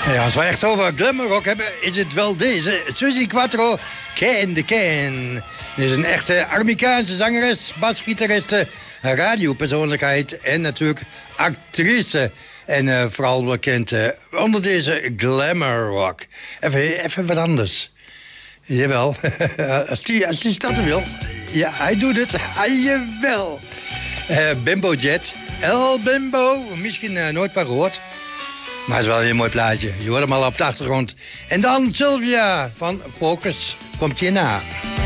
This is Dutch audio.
Ja, als we echt over glamrock hebben, is het wel deze. Suzy Quattro, Can the Can. Dit is een echte Amerikaanse zangeres, basgitariste, radiopersoonlijkheid en natuurlijk actrice. En vooral bekend onder deze glamrock. Even wat anders. Jawel, als die starten wil. Ja, hij doet het. Jawel. Bimbo Jet. El Bimbo. Misschien nooit van gehoord. Maar het is wel een heel mooi plaatje. Je hoort hem al op de achtergrond. En dan Sylvia van Focus. Komt hierna.